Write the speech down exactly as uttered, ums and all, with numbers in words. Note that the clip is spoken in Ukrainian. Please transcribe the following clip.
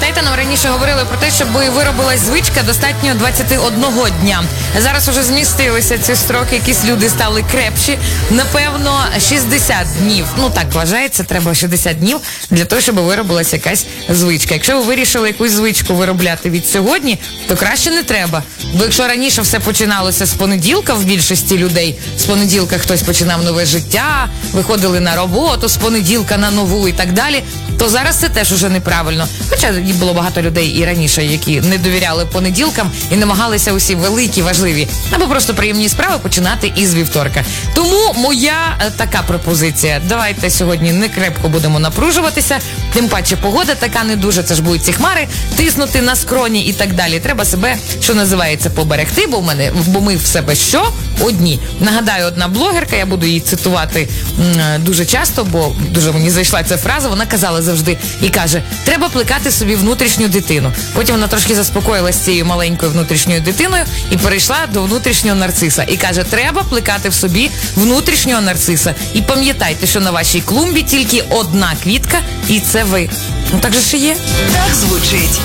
Пам'ятаєте, нам раніше говорили про те, щоб виробилась звичка, достатньо двадцять один дня. Зараз уже змістилися ці строки, якісь люди стали крепші. Напевно, шістдесят днів. Ну так вважається, треба шістдесят днів для того, щоб виробилася якась звичка. Якщо ви вирішили якусь звичку виробляти від сьогодні, то краще не треба. Бо якщо раніше все починалося з понеділка в більшості людей, з понеділка хтось починав нове життя, виходили на роботу, з понеділка на нову і так далі, то зараз це теж уже неправильно. Хоча було багато людей і раніше, які не довіряли понеділкам і намагалися усі великі, важливі, або просто приємні справи починати із вівторка. Тому моя е, така пропозиція. Давайте сьогодні не крепко будемо напружуватися, тим паче погода така не дуже, це ж будуть ці хмари, тиснути на скроні і так далі. Треба себе, що називається, поберегти, бо, в мене, бо ми в себе що? Одні. Нагадаю, одна блогерка, я буду її цитувати м, дуже часто, бо дуже мені зайшла ця фраза, вона казала завжди і каже, треба плекати собі внутрішню дитину. Потім вона трошки заспокоїлася з цією маленькою внутрішньою дитиною і перейшла до внутрішнього нарциса. І каже, треба плекати в собі внутрішнього нарциса. І пам'ятайте, що на вашій клумбі тільки одна квітка, і це ви. Ну так же ще є. Так звучить